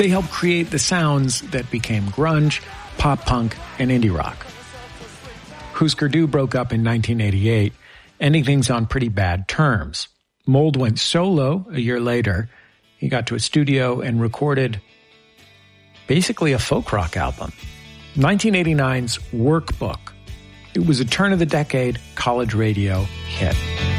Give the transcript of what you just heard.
They helped create the sounds that became grunge, pop punk, and indie rock. Husker Du broke up in 1988, ending things on pretty bad terms. Mold went solo a year later. He got to a studio and recorded basically a folk rock album, 1989's Workbook. It was a turn-of-the-decade college radio hit.